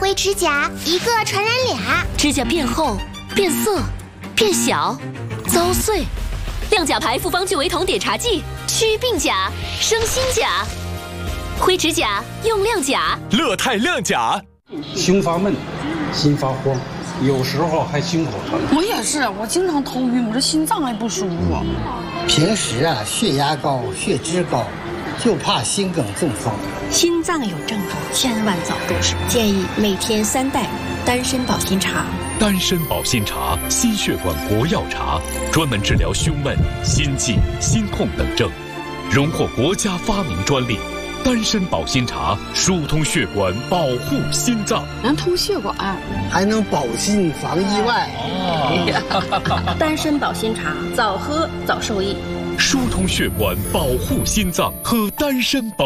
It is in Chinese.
灰指甲一个传染俩， 指甲变厚、变色、变小、遭碎。亮甲牌复方聚维酮碘茶剂，祛病甲，生新甲。灰指甲用亮甲， 乐泰亮甲。 胸发闷，心发慌，有时候还心口疼。 我也是，我经常头晕，我这心脏还不舒服。 平时血压高、血脂高，就怕心梗中风。 心脏有症状，千万早重视。建议每天3袋丹参保心茶。 丹参保心茶，心血管国药茶，专门治疗胸闷、心悸、心痛等症，荣获国家发明专利。丹参保心茶疏通血管，保护心脏， 能通血管， 还能保心防意外。 丹参保心茶，早喝早受益。 疏通血管，保护心脏，喝丹参保。